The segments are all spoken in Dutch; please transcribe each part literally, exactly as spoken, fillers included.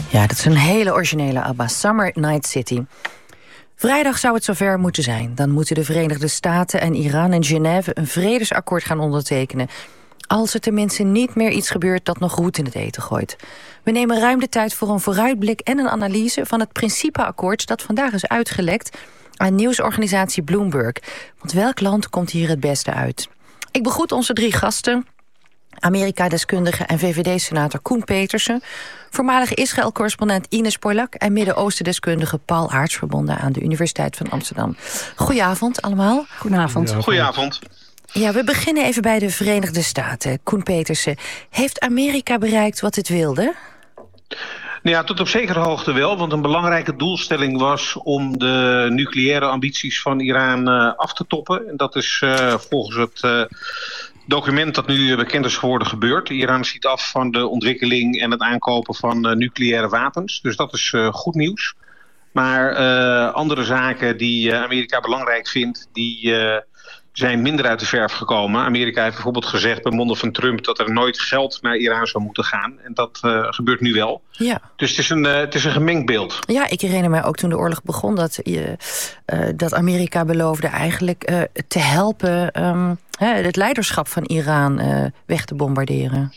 Ja, dat is een hele originele ABBA, Summer Night City. Vrijdag zou het zover moeten zijn. Dan moeten de Verenigde Staten en Iran in Genève een vredesakkoord gaan ondertekenen. Als er tenminste niet meer iets gebeurt dat nog roet in het eten gooit. We nemen ruim de tijd voor een vooruitblik en een analyse van het principeakkoord dat vandaag is uitgelekt aan nieuwsorganisatie Bloomberg. Want welk land komt hier het beste uit? Ik begroet onze drie gasten. Amerika-deskundige en V V D-senator Koen Petersen, voormalige Israël-correspondent Ines Polak en Midden-Oosten-deskundige Paul Aarts, verbonden aan de Universiteit van Amsterdam. Goedenavond allemaal. Goedenavond. Goedenavond. Ja, we beginnen even bij de Verenigde Staten. Koen Petersen, heeft Amerika bereikt wat het wilde? Nou ja, tot op zekere hoogte wel, want een belangrijke doelstelling was om de nucleaire ambities van Iran uh, af te toppen. En dat is uh, volgens het uh, document dat nu bekend is geworden gebeurd. Iran ziet af van de ontwikkeling en het aankopen van uh, nucleaire wapens. Dus dat is uh, goed nieuws. Maar uh, andere zaken die uh, Amerika belangrijk vindt, die uh, zijn minder uit de verf gekomen. Amerika heeft bijvoorbeeld gezegd bij monden van Trump dat er nooit geld naar Iran zou moeten gaan. En dat uh, gebeurt nu wel. Ja. Dus het is, een, uh, het is een gemengd beeld. Ja, ik herinner mij ook toen de oorlog begon dat, je, uh, dat Amerika beloofde eigenlijk uh, te helpen um, het leiderschap van Iran uh, weg te bombarderen.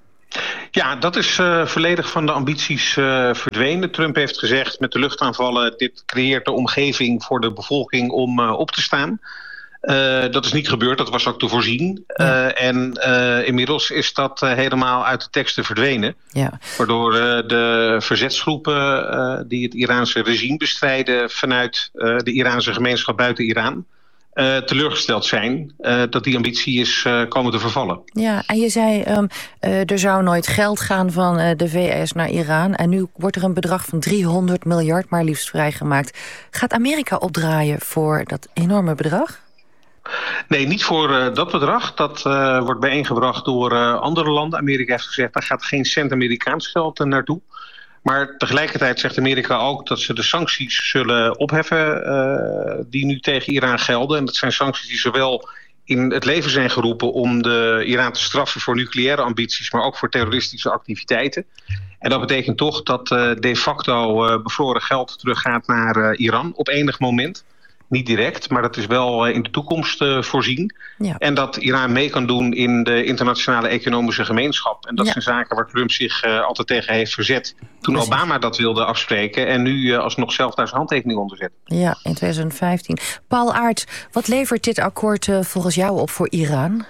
Ja, dat is uh, volledig van de ambities uh, verdwenen. Trump heeft gezegd met de luchtaanvallen, dit creëert de omgeving voor de bevolking om uh, op te staan. Uh, dat is niet gebeurd, dat was ook te voorzien. Ja. Uh, en uh, inmiddels is dat uh, helemaal uit de teksten verdwenen. Ja. Waardoor uh, de verzetsgroepen uh, die het Iraanse regime bestrijden vanuit uh, de Iraanse gemeenschap buiten Iran Uh, teleurgesteld zijn uh, dat die ambitie is uh, komen te vervallen. Ja, en je zei um, uh, er zou nooit geld gaan van uh, de V S naar Iran. En nu wordt er een bedrag van driehonderd miljard maar liefst vrijgemaakt. Gaat Amerika opdraaien voor dat enorme bedrag? Nee, niet voor uh, dat bedrag. Dat uh, wordt bijeengebracht door uh, andere landen. Amerika heeft gezegd, daar gaat geen cent Amerikaans geld uh, naartoe. Maar tegelijkertijd zegt Amerika ook dat ze de sancties zullen opheffen uh, die nu tegen Iran gelden. En dat zijn sancties die zowel in het leven zijn geroepen om de Iran te straffen voor nucleaire ambities, maar ook voor terroristische activiteiten. En dat betekent toch dat uh, de facto uh, bevroren geld teruggaat naar uh, Iran op enig moment. Niet direct, maar dat is wel in de toekomst uh, voorzien. Ja. En dat Iran mee kan doen in de internationale economische gemeenschap. En dat ja. zijn zaken waar Trump zich uh, altijd tegen heeft verzet toen Precies. Obama dat wilde afspreken. En nu uh, alsnog zelf daar zijn handtekening onder zet. Ja, in twintig vijftien. Paul Aarts, wat levert dit akkoord uh, volgens jou op voor Iran?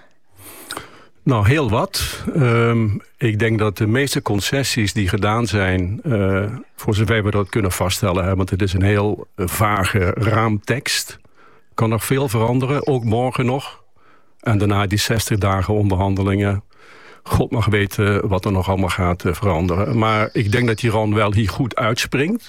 Nou, heel wat. Um, ik denk dat de meeste concessies die gedaan zijn, Uh, voor zover we dat kunnen vaststellen, hè, want het is een heel vage raamtekst, kan nog veel veranderen, ook morgen nog. En daarna die zestig dagen onderhandelingen. God mag weten wat er nog allemaal gaat uh, veranderen. Maar ik denk dat Iran wel hier goed uitspringt.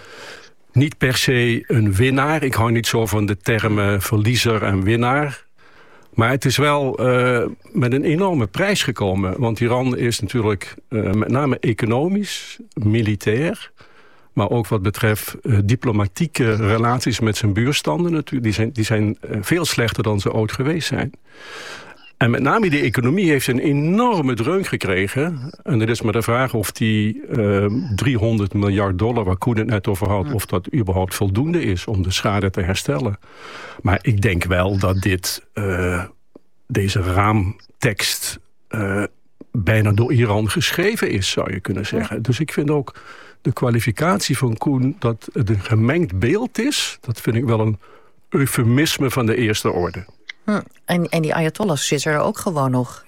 Niet per se een winnaar. Ik hou niet zo van de termen verliezer en winnaar. Maar het is wel uh, met een enorme prijs gekomen. Want Iran is natuurlijk uh, met name economisch, militair, maar ook wat betreft uh, diplomatieke relaties met zijn buurstanden natuurlijk. Die zijn, die zijn uh, veel slechter dan ze ooit geweest zijn. En met name die economie heeft een enorme dreun gekregen. En het is maar de vraag of die uh, driehonderd miljard dollar... waar Koen het net over had, of dat überhaupt voldoende is om de schade te herstellen. Maar ik denk wel dat dit, uh, deze raamtekst Uh, bijna door Iran geschreven is, zou je kunnen zeggen. Dus ik vind ook de kwalificatie van Koen dat het een gemengd beeld is, dat vind ik wel een eufemisme van de eerste orde. Hm. En, en die Ayatollahs zitten er ook gewoon nog.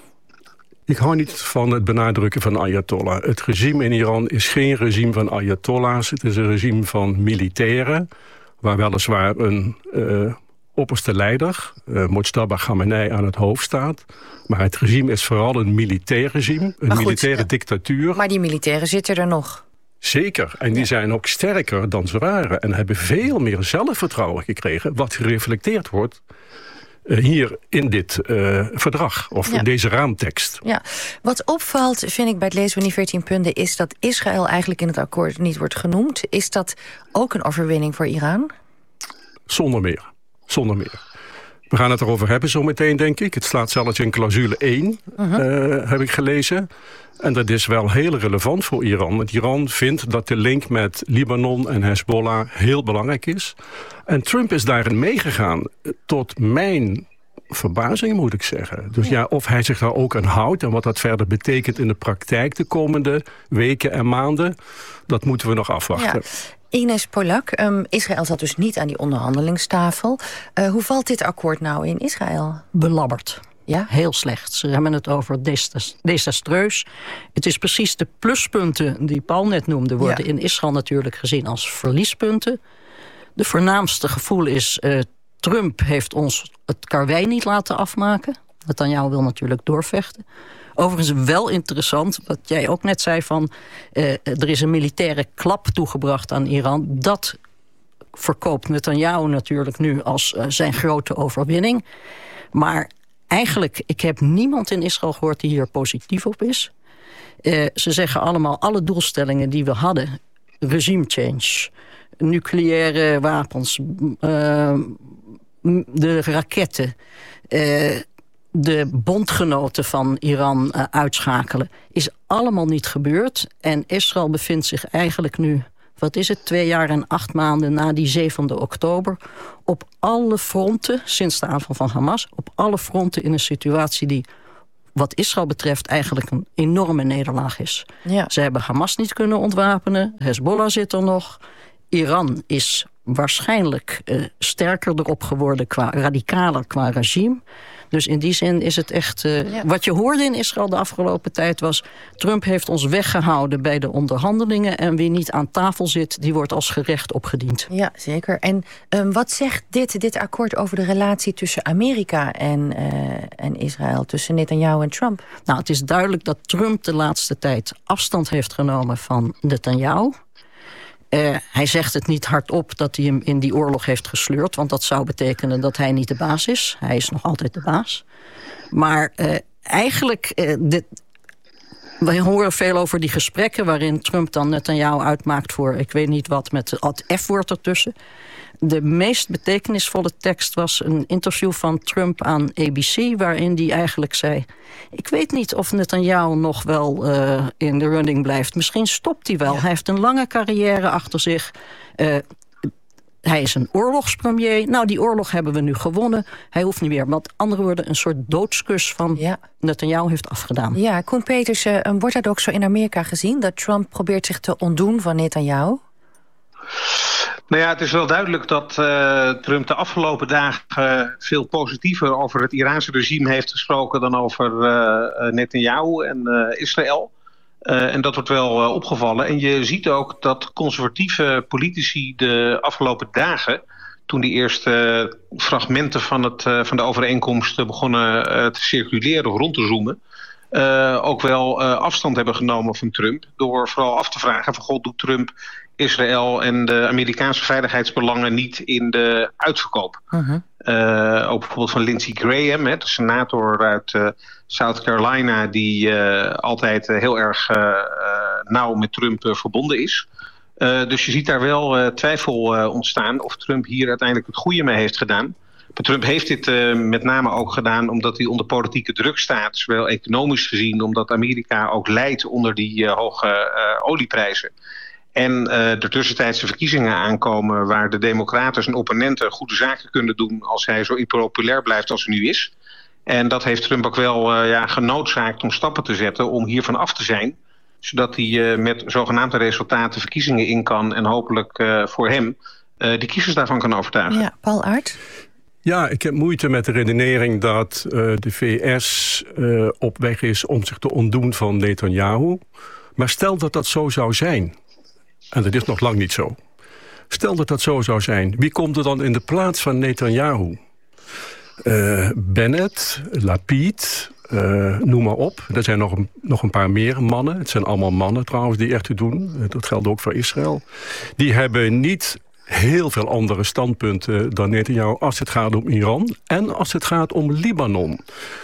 Ik hou niet van het benadrukken van Ayatollah. Het regime in Iran is geen regime van Ayatollahs. Het is een regime van militairen, waar weliswaar een uh, opperste leider, uh, Mojtaba Khamenei, aan het hoofd staat. Maar het regime is vooral een militair regime, een goed, militaire ja. dictatuur. Maar die militairen zitten er nog. Zeker, en die ja. zijn ook sterker dan ze waren en hebben veel meer zelfvertrouwen gekregen, wat gereflecteerd wordt Uh, hier in dit uh, verdrag, of ja. in deze raamtekst. Ja. Wat opvalt, vind ik, bij het lezen van die veertien punten, is dat Israël eigenlijk in het akkoord niet wordt genoemd. Is dat ook een overwinning voor Iran? Zonder meer. Zonder meer. We gaan het erover hebben zo meteen, denk ik. Het slaat zelfs in clausule één, uh-huh. uh, heb ik gelezen. En dat is wel heel relevant voor Iran. Want Iran vindt dat de link met Libanon en Hezbollah heel belangrijk is. En Trump is daarin meegegaan. Tot mijn verbazing, moet ik zeggen. Dus ja, of hij zich daar ook aan houdt en wat dat verder betekent in de praktijk de komende weken en maanden, dat moeten we nog afwachten. Ja. Ines Polak, um, Israël zat dus niet aan die onderhandelingstafel. Uh, hoe valt dit akkoord nou in Israël? Belabberd. Ja? Heel slecht. Ze hebben het over desastreus. Het is precies de pluspunten die Paul net noemde, worden ja. in Israël natuurlijk gezien als verliespunten. De voornaamste gevoel is, uh, Trump heeft ons het karwei niet laten afmaken. Netanyahu wil natuurlijk doorvechten. Overigens wel interessant, wat jij ook net zei van, Uh, er is een militaire klap toegebracht aan Iran. Dat verkoopt Netanyahu natuurlijk nu als uh, zijn grote overwinning. Maar eigenlijk, ik heb niemand in Israël gehoord die hier positief op is. Uh, ze zeggen allemaal, alle doelstellingen die we hadden, regime change, nucleaire wapens, uh, de raketten, Uh, de bondgenoten van Iran uh, uitschakelen, is allemaal niet gebeurd. En Israël bevindt zich eigenlijk nu, wat is het, twee jaar en acht maanden na die zevende oktober... op alle fronten, sinds de aanval van Hamas, op alle fronten in een situatie die, wat Israël betreft, eigenlijk een enorme nederlaag is. Ja. Ze hebben Hamas niet kunnen ontwapenen, Hezbollah zit er nog. Iran is waarschijnlijk uh, sterker erop geworden, qua radicaler qua regime. Dus in die zin is het echt Uh, ja. Wat je hoorde in Israël de afgelopen tijd was, Trump heeft ons weggehouden bij de onderhandelingen en wie niet aan tafel zit, die wordt als gerecht opgediend. Ja, zeker. En um, wat zegt dit, dit akkoord over de relatie tussen Amerika en, uh, en Israël, tussen Netanyahu en Trump? Nou, het is duidelijk dat Trump de laatste tijd afstand heeft genomen van Netanyahu. Uh, hij zegt het niet hardop dat hij hem in die oorlog heeft gesleurd, want dat zou betekenen dat hij niet de baas is. Hij is nog altijd de baas. Maar uh, eigenlijk, uh, dit, we horen veel over die gesprekken waarin Trump dan Netanyahu uitmaakt voor, ik weet niet wat, met het F-woord ertussen. De meest betekenisvolle tekst was een interview van Trump aan A B C, waarin hij eigenlijk zei, ik weet niet of Netanyahu nog wel uh, in de running blijft. Misschien stopt hij wel. Ja. Hij heeft een lange carrière achter zich. Uh, hij is een oorlogspremier. Nou, die oorlog hebben we nu gewonnen. Hij hoeft niet meer. Met andere woorden, een soort doodskus van ja. Netanyahu heeft afgedaan. Ja, Koen Peters, uh, wordt dat ook zo in Amerika gezien, dat Trump probeert zich te ontdoen van Netanyahu? Nou ja, het is wel duidelijk dat uh, Trump de afgelopen dagen uh, veel positiever over het Iraanse regime heeft gesproken dan over uh, Netanyahu en uh, Israël. Uh, en dat wordt wel uh, opgevallen. En je ziet ook dat conservatieve politici de afgelopen dagen, toen die eerste uh, fragmenten van, het, uh, van de overeenkomst begonnen uh, te circuleren of rond te zoomen, Uh, ook wel uh, afstand hebben genomen van Trump, door vooral af te vragen van, god, doet Trump Israël en de Amerikaanse veiligheidsbelangen niet in de uitverkoop? Uh-huh. Uh, ook bijvoorbeeld van Lindsey Graham, hè, de senator uit uh, South Carolina, die uh, altijd uh, heel erg uh, uh, nauw met Trump uh, verbonden is. Uh, dus je ziet daar wel uh, twijfel uh, ontstaan of Trump hier uiteindelijk het goede mee heeft gedaan. Maar Trump heeft dit uh, met name ook gedaan omdat hij onder politieke druk staat, zowel economisch gezien, omdat Amerika ook lijdt onder die uh, hoge uh, olieprijzen. En uh, er tussentijdse verkiezingen aankomen waar de democraten zijn opponenten goede zaken kunnen doen als hij zo impopulair blijft als hij nu is. En dat heeft Trump ook wel uh, ja, genoodzaakt om stappen te zetten om hiervan af te zijn, zodat hij uh, met zogenaamde resultaten verkiezingen in kan en hopelijk uh, voor hem uh, die kiezers daarvan kan overtuigen. Ja, Paul Aert? Ja, ik heb moeite met de redenering dat uh, de V S uh, op weg is om zich te ontdoen van Netanyahu. Maar stel dat dat zo zou zijn, en dat is nog lang niet zo. Stel dat dat zo zou zijn, wie komt er dan in de plaats van Netanyahu? Uh, Bennett, Lapid, uh, noem maar op. Er zijn nog een, nog een paar meer mannen. Het zijn allemaal mannen trouwens die ertoe doen. Dat geldt ook voor Israël. Die hebben niet heel veel andere standpunten dan Netanyahu als het gaat om Iran en als het gaat om Libanon.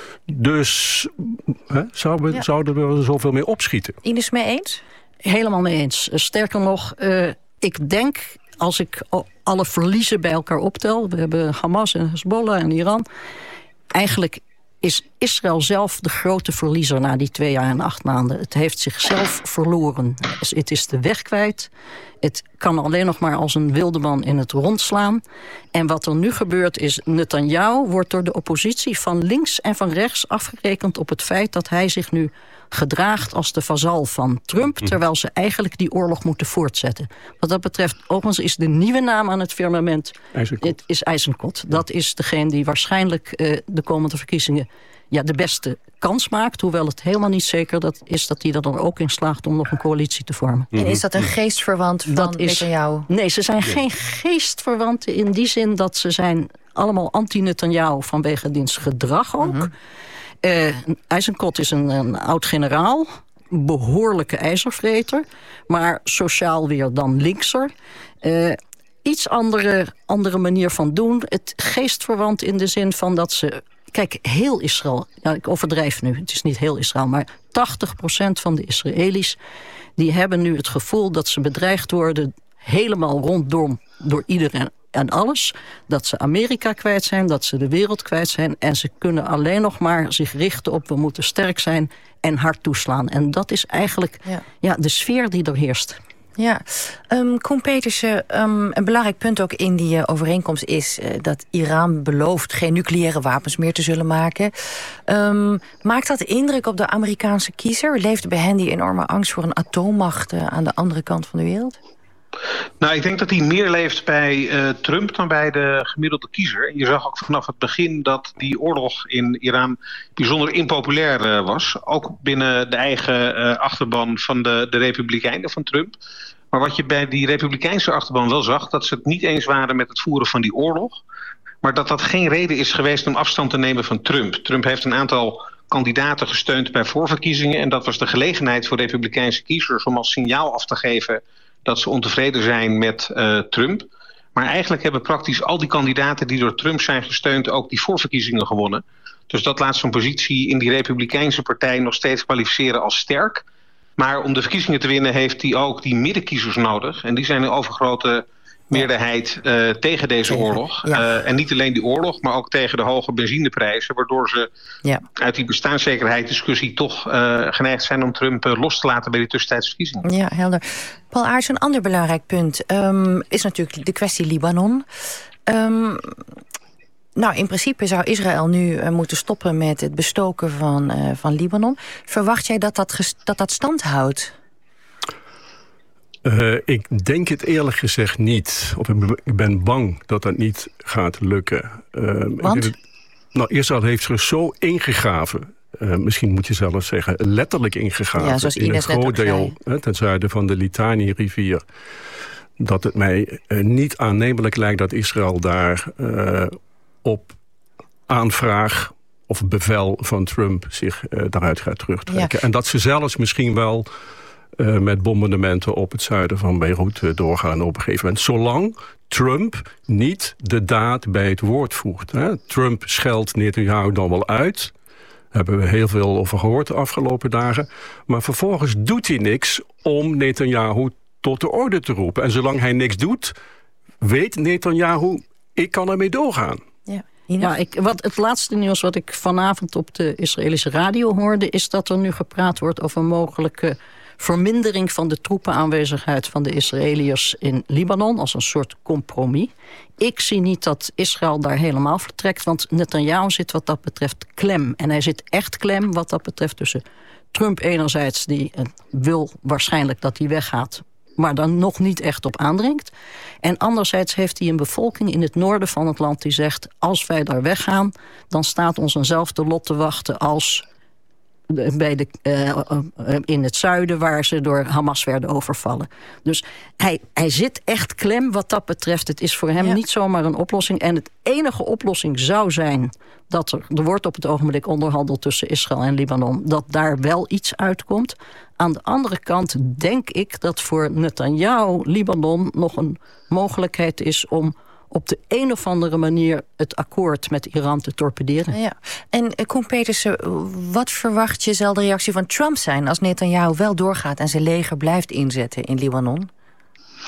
Dus hè, zouden, we, ja. zouden we er zoveel mee opschieten? Ines mee eens? Helemaal mee eens. Sterker nog, uh, ik denk, als ik alle verliezen bij elkaar optel... we hebben Hamas en Hezbollah en Iran... eigenlijk is Israël zelf de grote verliezer na die twee jaar en acht maanden. Het heeft zichzelf verloren. Het is de weg kwijt. Het kan alleen nog maar als een wildeman in het rond slaan. En wat er nu gebeurt is... Netanyahu wordt door de oppositie van links en van rechts afgerekend op het feit dat hij zich nu gedraagt als de vazal van Trump... terwijl ze eigenlijk die oorlog moeten voortzetten. Wat dat betreft, overigens is de nieuwe naam aan het firmament... Het is Eisenkot. Dat is degene die waarschijnlijk uh, de komende verkiezingen... ja, de beste kans maakt. Hoewel het helemaal niet zeker dat is dat hij er dan ook in slaagt... om nog een coalitie te vormen. En is dat een geestverwant van dat is, Netanyahu? Nee, ze zijn geen geestverwanten in die zin... dat ze zijn allemaal anti-Netanyahu vanwege diens gedrag ook... Mm-hmm. Uh, Eisenkot is een, een oud-generaal, behoorlijke ijzervreter... maar sociaal weer dan linkser. Uh, iets andere, andere manier van doen. Het geestverwant in de zin van dat ze... Kijk, heel Israël, ja, ik overdrijf nu, het is niet heel Israël... maar tachtig procent van de Israëli's... die hebben nu het gevoel dat ze bedreigd worden... helemaal rondom door iedereen en alles. Dat ze Amerika kwijt zijn, dat ze de wereld kwijt zijn... en ze kunnen alleen nog maar zich richten op... we moeten sterk zijn en hard toeslaan. En dat is eigenlijk ja. Ja, de sfeer die er heerst. Ja, um, Koen Petersen, um, een belangrijk punt ook in die uh, overeenkomst is... Uh, dat Iran belooft geen nucleaire wapens meer te zullen maken. Um, maakt dat indruk op de Amerikaanse kiezer? Leeft bij hen die enorme angst voor een atoommacht... Uh, aan de andere kant van de wereld? Nou, ik denk dat hij meer leeft bij uh, Trump dan bij de gemiddelde kiezer. Je zag ook vanaf het begin dat die oorlog in Iran bijzonder impopulair uh, was. Ook binnen de eigen uh, achterban van de, de Republikeinen van Trump. Maar wat je bij die Republikeinse achterban wel zag... dat ze het niet eens waren met het voeren van die oorlog. Maar dat dat geen reden is geweest om afstand te nemen van Trump. Trump heeft een aantal kandidaten gesteund bij voorverkiezingen... en dat was de gelegenheid voor Republikeinse kiezers om als signaal af te geven... dat ze ontevreden zijn met uh, Trump. Maar eigenlijk hebben praktisch al die kandidaten die door Trump zijn gesteund... ook die voorverkiezingen gewonnen. Dus dat laat zijn positie in die Republikeinse partij nog steeds kwalificeren als sterk. Maar om de verkiezingen te winnen heeft hij ook die middenkiezers nodig. En die zijn een overgrote meerderheid uh, tegen deze oorlog. Ja. Uh, en niet alleen die oorlog, maar ook tegen de hoge benzineprijzen... waardoor ze ja. uit die bestaanszekerheidsdiscussie toch uh, geneigd zijn... om Trump uh, los te laten bij die tussentijdse verkiezingen. Ja, helder. Paul Aarts, een ander belangrijk punt um, is natuurlijk de kwestie Libanon. Um, nou, in principe zou Israël nu uh, moeten stoppen met het bestoken van, uh, van Libanon. Verwacht jij dat dat, ges- dat, dat stand houdt? Uh, ik denk het eerlijk gezegd niet. Of ik ben bang dat dat niet gaat lukken. Uh, Want? Het, nou, Israël heeft zich zo ingegraven. Uh, misschien moet je zelfs zeggen letterlijk ingegraven. Ja, zoals in een groot deel hè, ten zuiden van de Litani-rivier. Dat het mij uh, niet aannemelijk lijkt dat Israël daar uh, op aanvraag of bevel van Trump zich uh, daaruit gaat terugtrekken. Ja. En dat ze zelfs misschien wel uh, met bombardementen op het zuiden van Beirut uh, doorgaan op een gegeven moment. Zolang Trump niet de daad bij het woord voegt. Hè. Trump scheldt Netanyahu dan wel uit. Daar hebben we heel veel over gehoord de afgelopen dagen. Maar vervolgens doet hij niks om Netanyahu tot de orde te roepen. En zolang hij niks doet, weet Netanyahu, ik kan ermee doorgaan. Ja. Ja, ik, wat, het laatste nieuws wat ik vanavond op de Israëlische radio hoorde... is dat er nu gepraat wordt over mogelijke vermindering van de troepenaanwezigheid van de Israëliërs in Libanon als een soort compromis. Ik zie niet dat Israël daar helemaal vertrekt, want Netanyahu zit wat dat betreft klem. En hij zit echt klem wat dat betreft tussen Trump enerzijds, die wil waarschijnlijk dat hij weggaat, maar dan nog niet echt op aandringt. En anderzijds heeft hij een bevolking in het noorden van het land die zegt, als wij daar weggaan, dan staat ons eenzelfde lot te wachten als bij de, uh, in het zuiden waar ze door Hamas werden overvallen. Dus hij, hij zit echt klem wat dat betreft. Het is voor hem ja. niet zomaar een oplossing. En het enige oplossing zou zijn dat er, er wordt op het ogenblik onderhandeld tussen Israël en Libanon, dat daar wel iets uitkomt. Aan de andere kant denk ik dat voor Netanyahu Libanon nog een mogelijkheid is om op de een of andere manier het akkoord met Iran te torpederen. Ja. En uh, Koen Petersen, wat verwacht je zal de reactie van Trump zijn als Netanyahu wel doorgaat en zijn leger blijft inzetten in Libanon?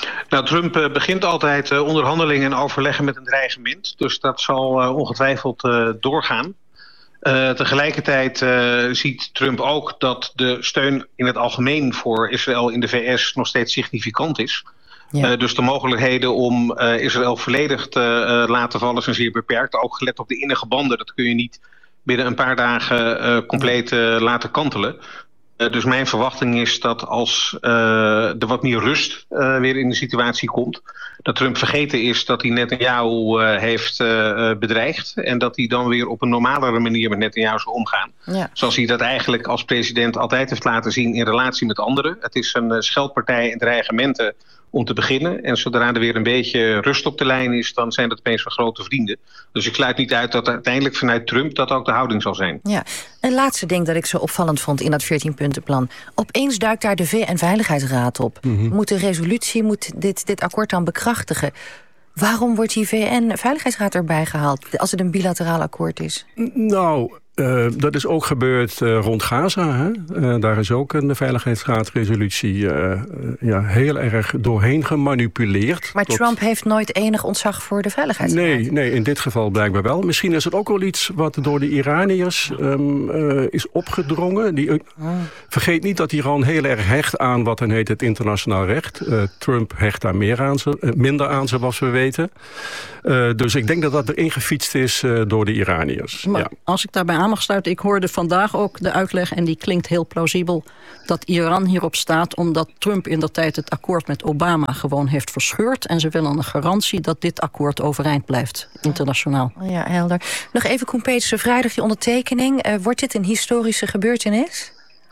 Nou, Trump uh, begint altijd uh, onderhandelingen en overleggen met een dreigement. Dus dat zal uh, ongetwijfeld uh, doorgaan. Uh, tegelijkertijd uh, ziet Trump ook dat de steun in het algemeen voor Israël in de V S nog steeds significant is. Ja. Uh, dus de mogelijkheden om uh, Israël volledig te uh, laten vallen zijn zeer beperkt. Ook gelet op de innige banden. Dat kun je niet binnen een paar dagen uh, compleet uh, laten kantelen. Uh, dus mijn verwachting is dat als uh, er wat meer rust uh, weer in de situatie komt, dat Trump vergeten is dat hij Netanyahu uh, heeft uh, bedreigd en dat hij dan weer op een normalere manier met Netanyahu zal omgaan. Ja. Zoals hij dat eigenlijk als president altijd heeft laten zien in relatie met anderen. Het is een uh, scheldpartij en dreigementen om te beginnen. En zodra er weer een beetje rust op de lijn is, dan zijn dat opeens wel grote vrienden. Dus ik sluit niet uit dat uiteindelijk vanuit Trump dat ook de houding zal zijn. Ja, een laatste ding dat ik zo opvallend vond in dat veertien-puntenplan. Opeens duikt daar de V N-veiligheidsraad op. Mm-hmm. Moet de resolutie, moet dit, dit akkoord dan bekrachtigen. Waarom wordt die V N-veiligheidsraad erbij gehaald als het een bilateraal akkoord is? Nou, Uh, dat is ook gebeurd uh, rond Gaza. Hè? Uh, daar is ook een veiligheidsraadresolutie uh, ja, heel erg doorheen gemanipuleerd. Maar tot... Trump heeft nooit enig ontzag voor de veiligheidsraad? Nee, nee, in dit geval blijkbaar wel. Misschien is het ook wel iets wat door de Iraniërs um, uh, is opgedrongen. Die, uh, oh. Vergeet niet dat Iran heel erg hecht aan wat dan heet het internationaal recht. Uh, Trump hecht daar meer aan, uh, minder aan, zoals we weten. Uh, dus ik denk dat dat erin gefietst is uh, door de Iraniërs. Maar ja. Als ik daarbij aan mag sluiten, ik hoorde vandaag ook de uitleg, en die klinkt heel plausibel, dat Iran hierop staat omdat Trump indertijd het akkoord met Obama gewoon heeft verscheurd. En ze willen een garantie dat dit akkoord overeind blijft, internationaal. Ja, helder. Nog even, Koen Petersen, vrijdag je ondertekening. Uh, wordt dit een historische gebeurtenis?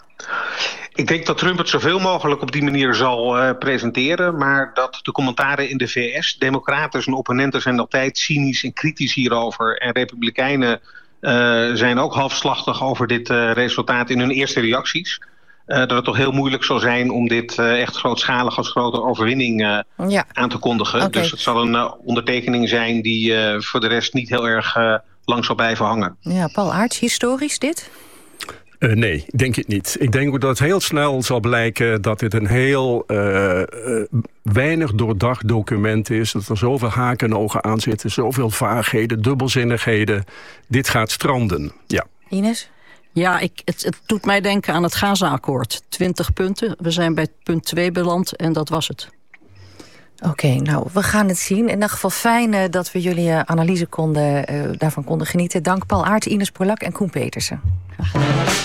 Ik denk dat Trump het zoveel mogelijk op die manier zal uh, presenteren, maar dat de commentaren in de V S, democraten en opponenten zijn altijd cynisch en kritisch hierover, en republikeinen uh, zijn ook halfslachtig over dit uh, resultaat in hun eerste reacties. Uh, dat het toch heel moeilijk zal zijn om dit uh, echt grootschalig als grote overwinning uh, ja. aan te kondigen. Okay. Dus het zal een uh, ondertekening zijn die uh, voor de rest niet heel erg uh, lang zal blijven hangen. Ja, Paul Aerts, historisch dit? Uh, nee, denk ik niet. Ik denk dat het heel snel zal blijken dat dit een heel uh, uh, weinig doordacht document is. Dat er zoveel haken en ogen aan zitten, zoveel vaagheden, dubbelzinnigheden. Dit gaat stranden, ja. Ines? Ja, ik, het, het doet mij denken aan het Gaza-akkoord. Twintig punten, we zijn bij punt twee beland en dat was het. Oké, okay, nou, we gaan het zien. In ieder geval fijn uh, dat we jullie uh, analyse konden, uh, daarvan konden genieten. Dank Paul Aerts, Ines Polak en Koen Petersen. Graag gedaan.